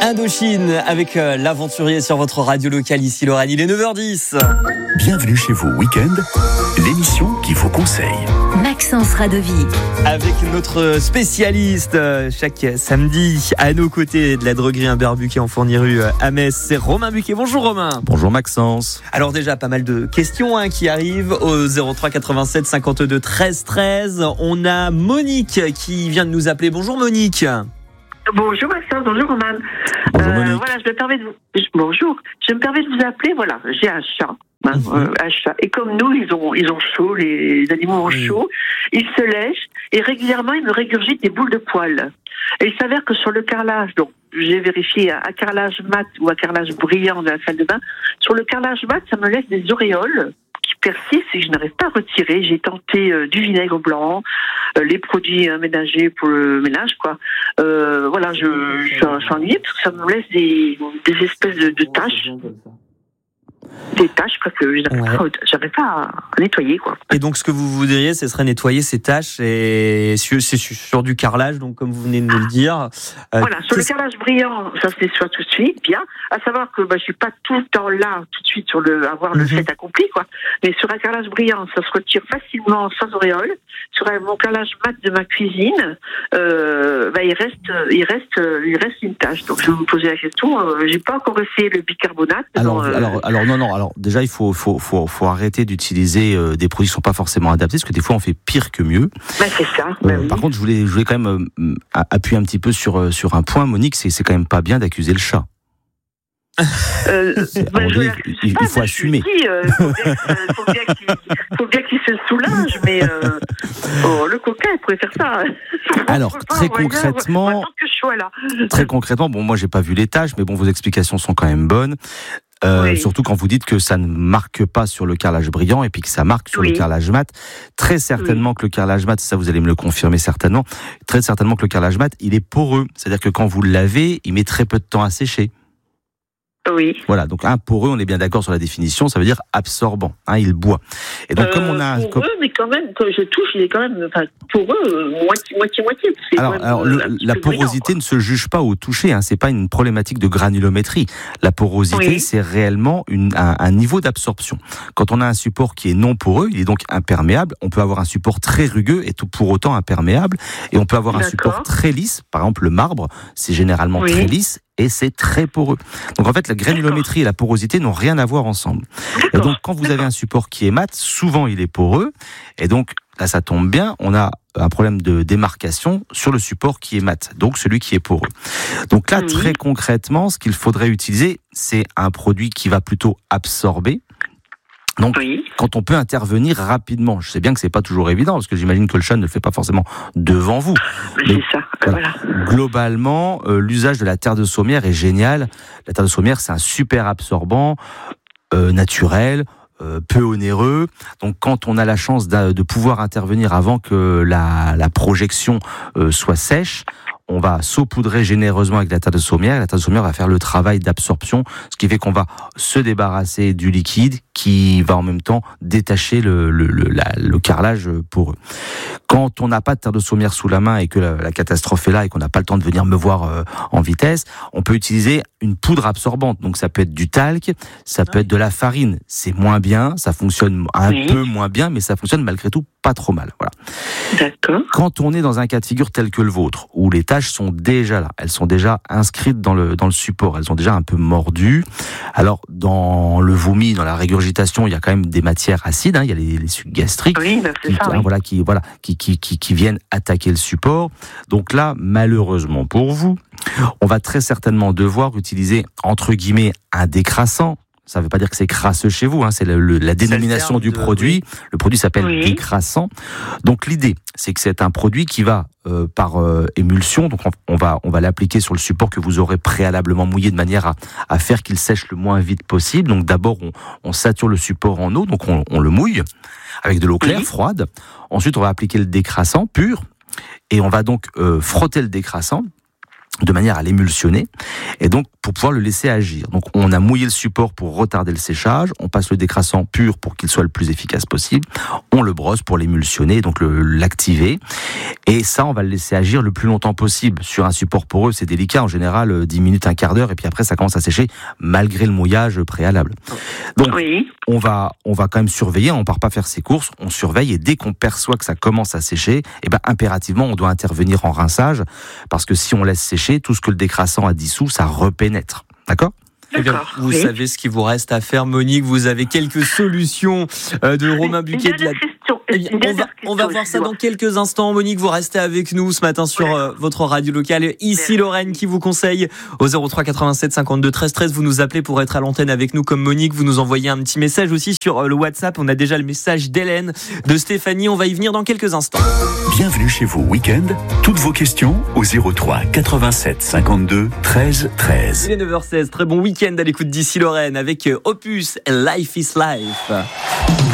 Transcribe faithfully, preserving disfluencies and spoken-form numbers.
Indochine avec euh, l'aventurier sur votre radio locale ici Lorraine, il est neuf heures dix. Bienvenue chez vous Week-end, l'émission qui vous conseille. Maxence Radovi. Avec notre spécialiste euh, chaque samedi à nos côtés de la droguerie Humbert Buquet en Fournier-Rue à Metz, c'est Romain Buquet. Bonjour Romain. Bonjour Maxence. Alors déjà pas mal de questions hein, qui arrivent au zéro trois quatre-vingt-sept cinquante-deux treize treize. On a Monique qui vient de nous appeler. Bonjour Monique. Bonjour Maxence, bonjour Roman. Bonjour euh, Monique. Voilà, je me permets de vous... Bonjour, je me permets de vous appeler. Voilà, j'ai un chat, hein, Mm-hmm. euh, un chat. Et comme nous, ils ont, ils ont chaud, les animaux ont Oui. chaud. Ils se lèchent et régulièrement, ils me régurgitent des boules de poils. Et il s'avère que sur le carrelage, donc j'ai vérifié à carrelage mat ou à carrelage brillant de la salle de bain. Sur le carrelage mat, ça me laisse des auréoles qui persistent et je n'arrive pas à retirer. J'ai tenté euh, du vinaigre blanc, euh, les produits euh, ménagers pour le ménage, quoi. Euh, voilà, je, je, suis- je suis ennuyée parce que ça me laisse des, des espèces de, de taches, des taches quoi, que je n'arrive Ouais. pas, à- j'arrive pas à nettoyer, quoi. Et donc ce que vous voudriez, ce serait nettoyer ces taches et sur, c'est sur, sur du carrelage, donc comme vous venez de nous le dire. Euh, Voilà, sur le qu'est-ce- carrelage brillant, ça se nettoie tout de suite, bien. À savoir que bah, je suis pas tout le temps là, tout de suite, sur le avoir le Mhm. fait accompli, quoi. Mais sur un carrelage brillant, ça se retire facilement sans auréole. Sur un, mon carrelage mat de ma cuisine, euh, bah, il reste, il reste, il reste une tache. Donc je vais vous poser la question. Euh, j'ai pas encore essayé le bicarbonate. Alors, non, euh, alors, alors non, non. Alors déjà, il faut, faut, faut, faut arrêter d'utiliser euh, des produits qui sont pas forcément adaptés, parce que des fois, on fait pire que mieux. bah, c'est ça. Euh, bah oui. Par contre, je voulais, je voulais quand même euh, appuyer un petit peu sur euh, sur un point, Monique. C'est, c'est quand même pas bien d'accuser le chat. Euh, bah, on je dit, l'accuse il- pas, il faut mais je lui assumer. dis, euh, faut bien, euh, faut bien qu'il, faut bien qu'il se soulage, mais euh, oh, le coquin, il pourrait faire ça. Alors, très Franchement, concrètement- on va attendre que je sois là. Très concrètement, bon, moi, j'ai pas vu les tâches, mais bon, vos explications sont quand même bonnes. Euh, Oui. Surtout quand vous dites que ça ne marque pas sur le carrelage brillant et puis que ça marque sur Oui. le carrelage mat. Très certainement que le carrelage mat, ça vous allez me le confirmer certainement, très certainement que le carrelage mat, il est poreux. C'est-à-dire que quand vous le lavez, il met très peu de temps à sécher. Oui. Voilà, donc un poreux, on est bien d'accord sur la définition, ça veut dire absorbant, hein, il boit. Et donc comme on a... Euh, pour comme- eux, mais quand même, quand je touche, il est quand même, enfin, pour eux, euh, moitié, moitié, moitié. C'est Alors, quand même, alors euh, le- un petit la peu brillant, porosité quoi. ne se juge pas au toucher, hein, c'est pas une problématique de granulométrie. La porosité, Oui. c'est réellement une, un, un niveau d'absorption. Quand on a un support qui est non poreux, il est donc imperméable. On peut avoir un support très rugueux et tout pour autant imperméable. Et on peut avoir un D'accord. support très lisse. Par exemple, le marbre, c'est généralement Oui. très lisse et c'est très poreux. Donc en fait, la granulométrie et la porosité n'ont rien à voir ensemble. Et donc quand vous avez un support qui est mat, souvent il est poreux. Et donc là, ça tombe bien, on a un problème de démarcation sur le support qui est mat, donc celui qui est poreux. Donc là, Oui. très concrètement, ce qu'il faudrait utiliser, c'est un produit qui va plutôt absorber. Donc, Oui. quand on peut intervenir rapidement, je sais bien que c'est pas toujours évident, parce que j'imagine que le chat ne le fait pas forcément devant vous. Mais Mais c'est ça. voilà. Voilà. Globalement, euh, l'usage de la terre de saumière est génial. La terre de saumière, c'est un super absorbant, euh, naturel, euh, peu onéreux. Donc, quand on a la chance de, de pouvoir intervenir avant que la, la projection euh, soit sèche, on va saupoudrer généreusement avec la terre de saumière. La terre de saumière va faire le travail d'absorption, ce qui fait qu'on va se débarrasser du liquide qui va en même temps détacher le, le, le, la, le carrelage poreux. Quand on n'a pas de terre de saumière sous la main et que la, la catastrophe est là et qu'on n'a pas le temps de venir me voir euh, en vitesse, on peut utiliser une poudre absorbante. Donc ça peut être du talc, ça peut être de la farine. C'est moins bien, ça fonctionne un Oui. peu moins bien, mais ça fonctionne malgré tout pas trop mal. Voilà. D'accord. Quand on est dans un cas de figure tel que le vôtre, où les tâches sont déjà là, elles sont déjà inscrites dans le, dans le support, elles ont déjà un peu mordu. Alors, dans le vomi, dans la régurgitation, il y a quand même des matières acides, hein, il y a les, les sucs gastriques. Oui, ben, c'est Qui, ça. hein, Oui. voilà, qui, voilà, qui, qui, qui, qui viennent attaquer le support. Donc là, malheureusement pour vous, on va très certainement devoir utiliser, entre guillemets, un décrassant. Ça ne veut pas dire que c'est crasseux chez vous, hein, c'est le, le, la dénomination terme du de- produit. oui. Le produit s'appelle Oui. décrassant. Donc l'idée, c'est que c'est un produit qui va euh, par euh, émulsion, donc on, on va on va l'appliquer sur le support que vous aurez préalablement mouillé de manière à, à faire qu'il sèche le moins vite possible. Donc d'abord on, on sature le support en eau, donc on, on le mouille avec de l'eau claire, Oui. froide. Ensuite on va appliquer le décrassant pur et on va donc euh, frotter le décrassant. de manière à l'émulsionner, et donc pour pouvoir le laisser agir. Donc on a mouillé le support pour retarder le séchage, on passe le décrassant pur pour qu'il soit le plus efficace possible, on le brosse pour l'émulsionner, donc le, l'activer, et ça on va le laisser agir le plus longtemps possible. Sur un support poreux, c'est délicat, en général dix minutes, un quart d'heure, et puis après ça commence à sécher malgré le mouillage préalable. Donc Oui. on va, on va quand même surveiller, on part pas faire ses courses, on surveille, et dès qu'on perçoit que ça commence à sécher, et ben impérativement on doit intervenir en rinçage, parce que si on laisse sécher, tout ce que le décrassant a dissous, ça repénètre. D'accord ? Eh bien, D'accord. vous Oui. savez ce qu'il vous reste à faire, Monique. Vous avez quelques solutions euh, de Romain Une Buquet de la... dernière question. Eh bien, Une on, dernière va, on va question, voir ça dans excusez-moi. quelques instants. Monique, vous restez avec nous ce matin sur Ouais. euh, votre radio locale. Ici Merci. Lorraine qui vous conseille au zéro trois quatre-vingt-sept cinquante-deux treize treize. Vous nous appelez pour être à l'antenne avec nous comme Monique. Vous nous envoyez un petit message aussi sur euh, le WhatsApp. On a déjà le message d'Hélène, de Stéphanie. On va y venir dans quelques instants. Bienvenue chez vous Week-end. Toutes vos questions au zéro trois quatre-vingt-sept cinquante-deux treize treize. Il est neuf heures seize. Très bon week-end à l'écoute d'ici Lorraine avec euh, Opus Life is Life.